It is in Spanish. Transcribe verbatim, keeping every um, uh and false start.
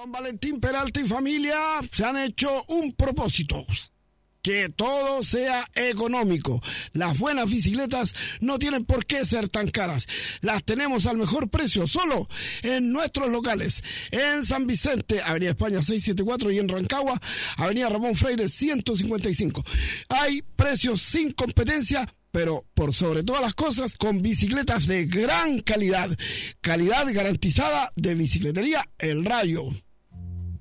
Don Valentín Peralta y familia se han hecho un propósito: que todo sea económico. Las buenas bicicletas no tienen por qué ser tan caras. Las tenemos al mejor precio, solo en nuestros locales. En San Vicente, Avenida España seiscientos setenta y cuatro, y en Rancagua, Avenida Ramón Freire ciento cincuenta y cinco. Hay precios sin competencia, pero por sobre todas las cosas, con bicicletas de gran calidad. Calidad garantizada de Bicicletería El Rayo.